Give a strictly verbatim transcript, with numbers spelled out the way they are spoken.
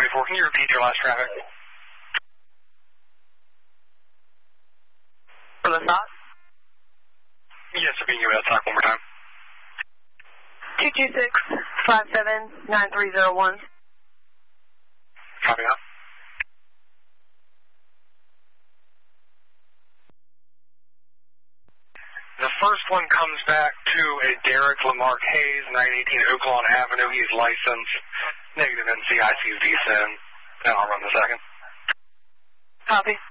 four, can you repeat your last traffic? For the stop? Yes, sir, can you uh, talk one more time? two two six, five seven, nine three zero one. Copy that. The first one comes back to a Derek Lamarck Hayes, nine eighteen Oaklawn Avenue. He's licensed, negative N C I C V S I N. Now I'll run the second. Copy.